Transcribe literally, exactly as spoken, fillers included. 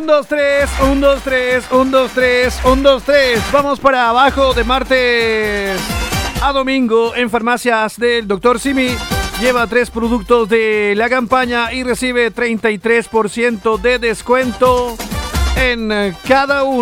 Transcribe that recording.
dos, tres, un, dos, tres, un, dos, tres, un, dos, tres. Vamos para abajo de martes a domingo en farmacias del doctor Simi. Lleva tres productos de la campaña y recibe treinta y tres por ciento de descuento en cada uno.